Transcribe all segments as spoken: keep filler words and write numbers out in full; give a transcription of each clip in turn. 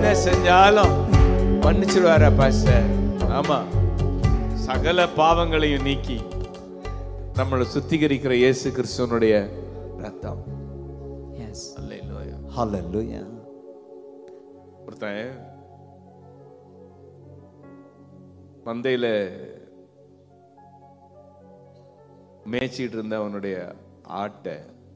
செஞ்சாலும் மன்னிச்சிடுவாரா பாஸ்டர்? ஆமா, சகல பாவங்களையும் நீக்கி நம்மளை சுத்திகரிக்கிற இயேசு கிறிஸ்துவனுடைய ரத்தம். எஸ், அல்லேலூயா, ஹல்லேலூயா. ஒருத்தன் மந்தையில மேய்ச்சிட்டு இருந்த அவனுடைய ஆட்டை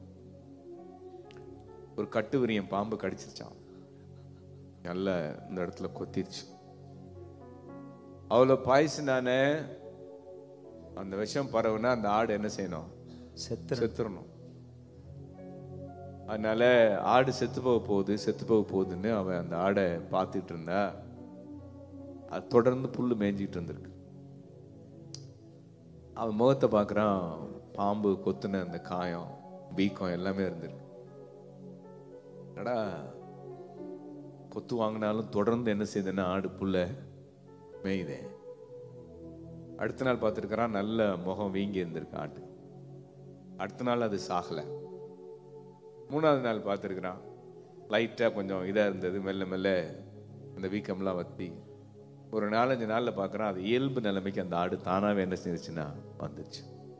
ஒரு கட்டு விரியன் பாம்பு கடிச்சிருச்சான். நல்ல இந்த இடத்துல கொத்திருச்சு. அவ்வளோ பாய்ச்சினானே, அந்த விஷம் பரவுனா அந்த ஆடு என்ன செய்யணும்? செத்து செத்துறணும். அதனால ஆடு செத்து போக போகுது செத்து போக போகுதுன்னு அவன் அந்த ஆடை பார்த்துட்டு இருந்தா, அது தொடர்ந்து புல்லு மேய்ஞ்சிட்டு இருந்திருக்கு. அவன் முகத்தை பார்க்குறான், பாம்பு கொத்துன அந்த காயம் வீக்கம் எல்லாமே இருந்திருக்கு. என்னடா கொத்து வாங்கினாலும் தொடர்ந்து என்ன செய்யுதுன்னா ஆடு புல்ல மேயுதே. அடுத்த நாள் பார்த்துருக்கிறான், நல்ல முகம் வீங்கி இருந்திருக்கு ஆட்டு. அடுத்த நாள் அது சாகலை. மூணாவது நாள் பார்த்துருக்குறான், லைட்டாக கொஞ்சம் இதாக இருந்தது, மெல்ல மெல்ல அந்த வீக்கம்லாம் வத்தி. ஒரு நாலஞ்சு நாளில் பார்க்குறான், அது இயல்பு நிலைமைக்கு அந்த ஆடு தானாகவே என்ன செஞ்சிச்சுன்னா வந்துச்சு.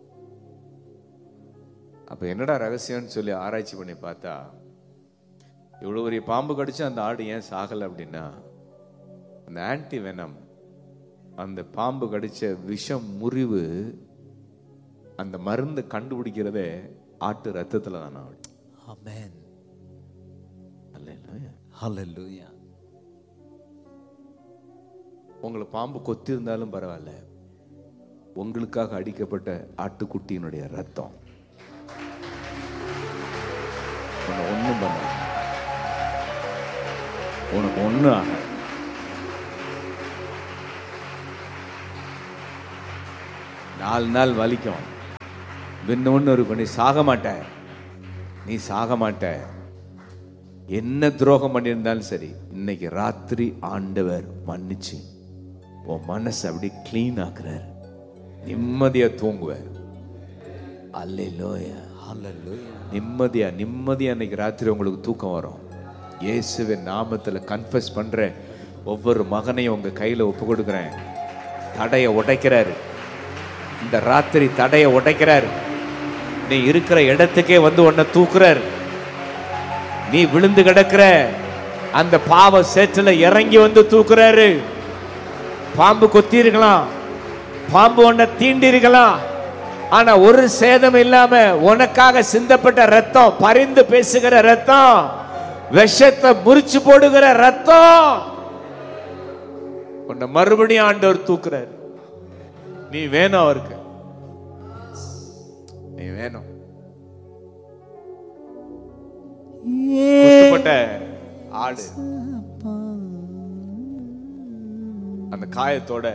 அப்போ என்னடா ரகசியம்னு சொல்லி ஆராய்ச்சி பண்ணி பார்த்தா, இவ்வளோ பெரிய பாம்பு கடிச்சு அந்த ஆடு ஏன் சாகலை அப்படின்னா, அந்த ஆன்டி வெனம், அந்த பாம்பு கடிச்ச விஷம் முறிவு, அந்த மருந்து கண்டுபிடிக்கிறதே ஆட்டு ரத்தத்துல தான். ஆமென், அல்லேலூயா, ஹல்லேலூயா. உங்களை பாம்பு கொத்தி இருந்தாலும் பரவாயில்ல, உங்களுக்காக அடிக்கப்பட்ட ஆட்டுக்குட்டியினுடைய ரத்தம் ஒன்றும் பண்ண, உனக்கு ஒண்ணு ஆக. நாலு நாள் வலிக்கும், இன்னொன்னு இருக்கும், நீ சாக மாட்ட, நீ சாக மாட்ட. என்ன துரோகம் பண்ணியிருந்தாலும் சரி, இன்னைக்கு ராத்திரி ஆண்டவர் மன்னிச்சு உன் மனசை அப்படி கிளீன் ஆக்குறார், நிம்மதியா தூங்குவார். அல்லேலூயா, ஹல்லேலூயா. நிம்மதியா நிம்மதியா இன்னைக்கு ராத்திரி உங்களுக்கு தூக்கம் வரும். இயேசுவின் நாமத்துல கன்ஃபஸ் பண்ற ஒவ்வொரு மகனையும் உங்க கையில ஒப்பு கொடுக்கிறேன். தடைய உடைக்கிறாரு இந்த ராத்திரி, தடைய உடைக்கிறாரு. நீ இருக்கிற இடத்துக்கே வந்து உன்னை தூக்குறாரு. நீ விழுந்து கிடக்கிற அந்த பாவ சேற்றுல இறங்கி வந்து தூக்குறாரு. பாம்பு கொத்தி இருக்கலாம், பாம்பு உன்னை தீண்டி இருக்கலாம், ஆனா ஒரு சேதம் இல்லாம உனக்காக சிந்தப்பட்ட ரத்தம், பரிந்து பேசுகிற ரத்தம், விஷத்தை முறிச்சு போடுகிற ரத்தம், உன்னை மறுபடியும் ஆண்டவர் தூக்குறாரு. நீ வேணும் அவருக்கு, நீ வேணும். குத்துப்பட்ட ஆடு அந்த காயத்தோட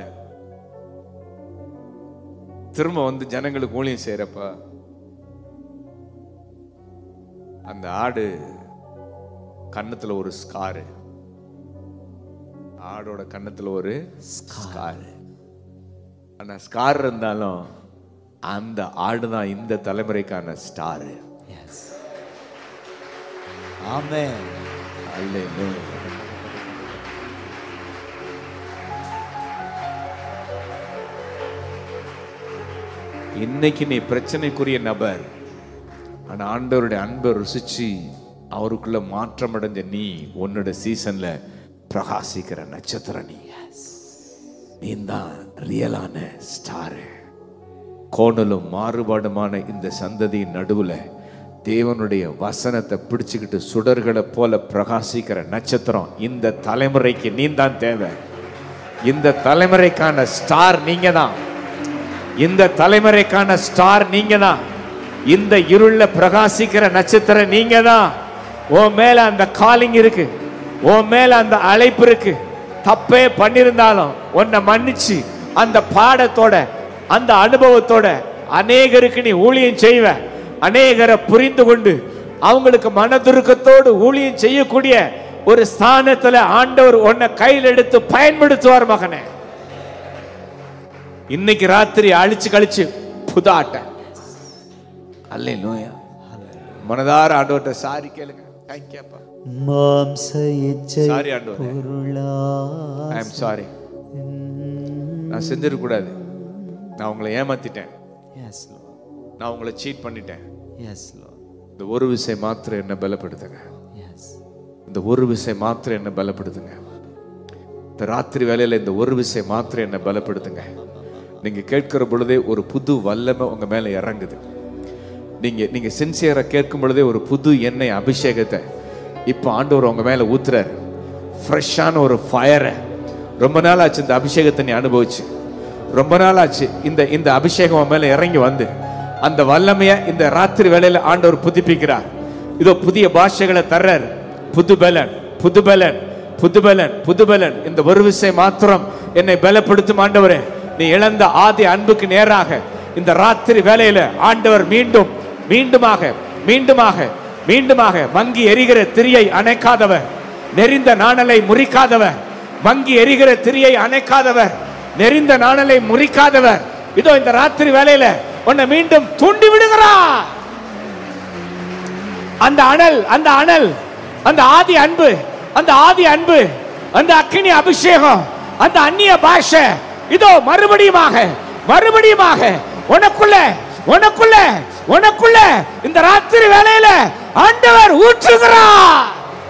திரும்ப வந்து ஜனங்களுக்கு ஊழியம் செய்யறப்ப அந்த ஆடு கன்னத்துல ஒரு ஸ்காரு, ஆடோட கன்னத்துல ஒரு ஸ்காரு. ஆனா ஸ்கார் இருந்தாலும் அந்த ஆடுதான் இந்த தலைமுறைக்கான ஸ்டார். எஸ், ஆமென், அல்லேலூயா. இன்னைக்கு நீ பிரச்சனைக்குரிய நபர், ஆனா ஆண்டவருடைய அன்பை ருசிச்சு அவருக்குள்ள மாற்றம் அடைஞ்ச நீ உன்னோட சீசன்ல பிரகாசிக்கிற நட்சத்திரம். நீ நீ தான் ரியலான ஸ்டார். கோணலும் மாறுபாடுமான இந்த சந்ததியின் நடுவுல தேவனுடைய வசனத்தை பிடிச்சுக்கிட்டு சுடர்களை போல பிரகாசிக்கிற நட்சத்திரம் இந்த தலைமுறைக்கு நீ தான் தேவை. இந்த தலைமுறைக்கான ஸ்டார் நீங்க தான். இந்த தலைமுறைக்கான ஸ்டார் நீங்க தான். இந்த இருள பிரகாசிக்கிற நட்சத்திரம் நீங்க தான். உன் மேல அந்த காலிங் இருக்கு, உன் மேல அந்த அழைப்பு இருக்கு. தப்பே பண்ணிருந்தாலும் உன்னை மன்னிச்சு அந்த பாடத்தோட அந்த அனுபவத்தோட அநேகருக்கு நீ ஊழியம் செய்வ. அநேகரை புரிந்து கொண்டு அவங்களுக்கு மனதுருக்கத்தோடு ஊழியம் செய்யக்கூடிய ஒரு ஸ்தானத்துல ஆண்டவர் உன்னை கையில் எடுத்து பயன்படுத்துவார் மகனே. இன்னைக்கு ராத்திரி அழிச்சு கழிச்சு புதாட்ட. அல்லேலூயா. மனதார ஆண்டவர்ட்ட சாரி கேளுங்க. தேங்க்யூப்பா. மாம்ச இச்சை சாரி ஆண்டவரே, பொருளா ஐ அம் சாரி. நான் செஞ்சிருக்க கூடாது. நான் உங்களை ஏமாத்திட்டேன். எஸ் லார்ட், நான் உங்களை சீட் பண்ணிட்டேன். எஸ் லார்ட், இந்த ஒரு விஷயம் மாத்திரம் என்ன பலப்படுத்துங்க. எஸ், இந்த ஒரு விஷயம் மாத்திரம் என்ன பலப்படுத்துங்க. இந்த ராத்திரி வேலையில இந்த ஒரு விஷயம் மாத்திரம் என்ன பலப்படுத்துங்க. நீங்க கேட்கிற பொழுதே ஒரு புது வல்லமை உங்க மேல இறங்குது. நீங்க நீங்க சின்சியரா கேட்கும் பொழுதே ஒரு புது எண்ணெய் அபிஷேகத்தை இப்ப ஆண்டவர் உங்க மேல ஊத்துறாரு. ஃப்ரெஷ்ஷான ஒரு ஃபயரை. ரொம்ப நாள் ஆச்சு இந்த அபிஷேகத்தை நீ அனுபவிச்சு. ரொம்ப நாள் ஆச்சு இந்த இந்த அபிஷேகம் உன் மேல இறங்கி வந்து அந்த வல்லமைய இந்த ராத்திரி வேளையில ஆண்டவர் புதுப்பிக்கிறார். இதோ புதிய பாஷைகளை தர்றார். புது பலன், புது பலன், புது பலன், புது பலன். இந்த ஒரு விஷயம் மாத்திரம் என்னை பலப்படுத்தும் ஆண்டவரே. நீ இழந்த ஆதி அன்புக்கு நேராக இந்த ராத்திரி வேளையில ஆண்டவர் மீண்டும் மீண்டுமாக மீண்டுமாக மீண்டுமாக மங்கி எரிகிற திரியை அணைக்காதவர், நெறிந்த நாணலை முறிக்காதவர், மங்கி எரிகிற திரியை அணைக்காதவர், நெறிந்த நாணலை முறிக்காதவர். இதோ இந்த ராத்திரி வேளையில உன்னை மீண்டும் தூண்டி விடுகிறார். அந்த அனல், அந்த அனல், அந்த ஆதி அன்பு, அந்த ஆதி அன்பு, அந்த அக்கினி அபிஷேகம், அந்த அந்நிய பாஷை இதோ மறுபடியுமாக மறுபடியுமாக உனக்குள்ள உனக்குள்ள உனக்குள்ள இந்த ராத்திரி வேளையில ஆண்டவர் ஊற்றுகிறார்.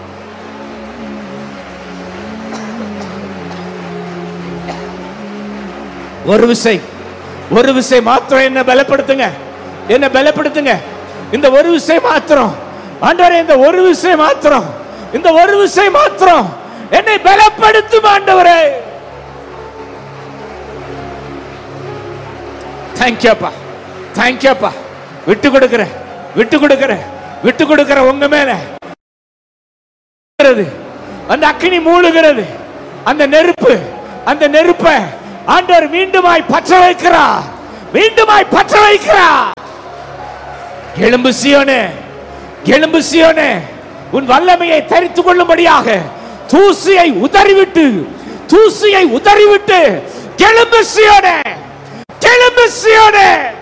ஒரு விசை ஒரு விசை மாத்திரம் என்ன பலப்படுத்துங்க, என்ன பலப்படுத்துங்க. இந்த ஒரு விசை மாத்திரம் ஆண்டவரே, இந்த ஒரு விசை மாத்திரம், இந்த ஒரு விசை மாத்திரம் என்னை பலப்படுத்தும் ஆண்டவரே. தேங்க்யூப்பா, தேங்க்யூப்பா. விட்டு கொடுக்கிற விட்டு கொடுக்கிற விட்டு கொடுக்கிற உங்க மேல அந்த அக்கினி மூழுகிறது. அந்த நெருப்பு, அந்த நெருப்பை ஆண்டவர் மீண்டுமாய் பற்ற வைக்கிறார், மீண்டுமாய் பற்ற வைக்கிறார். எழும்பு சீயோனே, எழும்பு சீயோனே, உன் வல்லமையை தரித்துக் கொள்ளும்படியாக தூசியை உதறிவிட்டு தூசியை உதறிவிட்டு எழும்பு சீயோனே, எழும்பு சீயோனே.